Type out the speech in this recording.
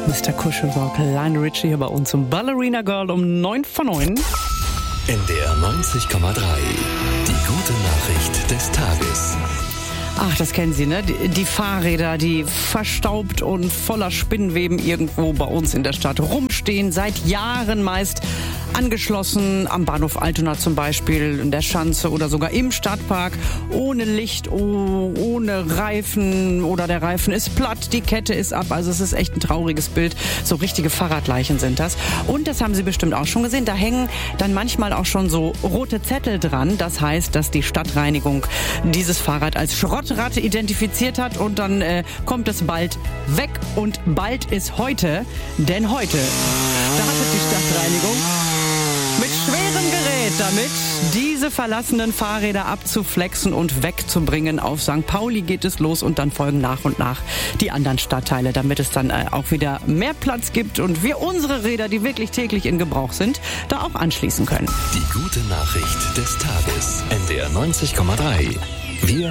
Mr. Kuschelrock, Lionel Richie hier bei uns zum Ballerina Girl um 9 vor 9. NDR 90,3. Die gute Nachricht des Tages. Ach, das kennen Sie, ne? Die Fahrräder, die verstaubt und voller Spinnweben irgendwo bei uns in der Stadt rumstehen, seit Jahren meist angeschlossen, am Bahnhof Altona zum Beispiel, in der Schanze oder sogar im Stadtpark, ohne Licht, ohne Reifen oder der Reifen ist platt, die Kette ist ab, also es ist echt ein trauriges Bild, so richtige Fahrradleichen sind das. Und das haben Sie bestimmt auch schon gesehen, da hängen dann manchmal auch schon so rote Zettel dran, das heißt, dass die Stadtreinigung dieses Fahrrad als Schrottrad identifiziert hat und dann kommt es bald weg und bald ist heute, denn heute startet die Stadtreinigung mit schwerem Gerät, damit diese verlassenen Fahrräder abzuflexen und wegzubringen. Auf St. Pauli geht es los und dann folgen nach und nach die anderen Stadtteile, damit es dann auch wieder mehr Platz gibt und wir unsere Räder, die wirklich täglich in Gebrauch sind, da auch anschließen können. Die gute Nachricht des Tages. NDR 90,3. Wir